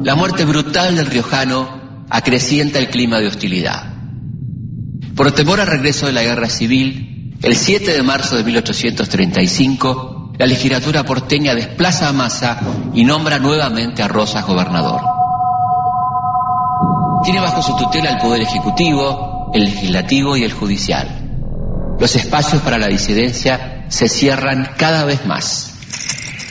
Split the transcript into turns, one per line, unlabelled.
La muerte brutal del riojano acrecienta el clima de hostilidad. Por temor al regreso de la guerra civil, el 7 de marzo de 1835, la legislatura porteña desplaza a Massa y nombra nuevamente a Rosas gobernador. Tiene bajo su tutela el poder ejecutivo, el legislativo y el judicial. Los espacios para la disidencia se cierran cada vez más.